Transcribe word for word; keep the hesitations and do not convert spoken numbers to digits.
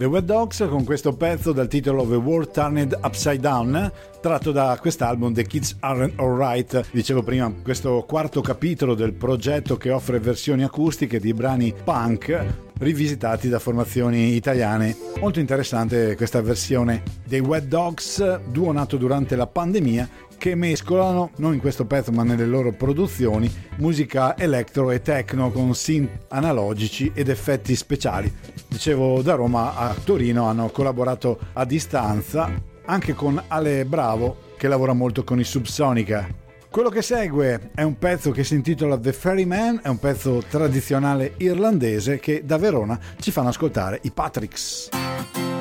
The Wet Dogs con questo pezzo dal titolo The World Turned Upside Down, tratto da quest'album The Kids Aren't Alright. Dicevo prima, questo quarto capitolo del progetto che offre versioni acustiche di brani punk rivisitati da formazioni italiane. Molto interessante questa versione dei Wet Dogs, duo nato durante la pandemia, che mescolano, non in questo pezzo ma nelle loro produzioni, musica electro e techno con synth analogici ed effetti speciali. Dicevo, da Roma a Torino hanno collaborato a distanza anche con Ale Bravo, che lavora molto con i Subsonica. Quello che segue è un pezzo che si intitola The Ferryman, è un pezzo tradizionale irlandese che da Verona ci fanno ascoltare i Patricks.